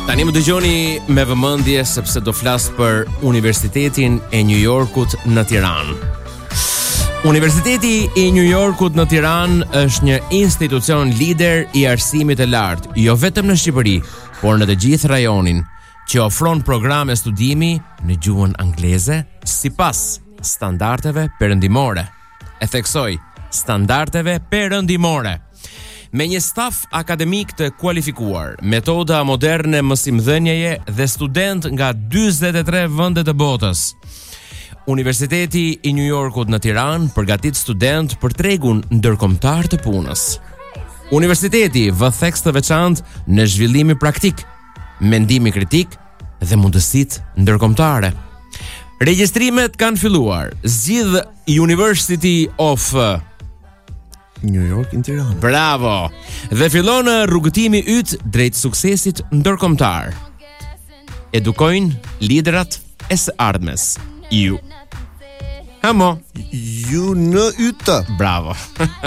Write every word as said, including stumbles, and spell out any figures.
Tani më dëgjoni me vëmendje sepse do flas për Universitetin e New Yorkut në Tiranë. Universiteti i New Yorkut në Tiranë është një institucion lider i arsimit të lartë, jo vetëm në Shqipëri, por në të gjithë rajonin, që ofron programe studimi në gjuhën angleze sipas standardeve perëndimore. E theksoj, standardeve perëndimore. Me një staf akademik të kualifikuar, metoda moderne mësimdhënieje dhe student nga dyzet e tre vende të botës. Universiteti i New Yorkut në Tiranë përgatit student për tregun ndërkombëtar të punës. Universiteti vë theks të veçantë në zhvillimi praktik, mendimi kritik dhe mundësitë ndërkombëtare. Regjistrimet kanë filluar. Zgjidh University of New York in Tiranë. Bravo! Dhe fillon rrugëtimi yt drejt suksesit ndërkombëtar. Edukojnë liderat e së ardhmes. Ju. Hamo. Ju në yt. Bravo.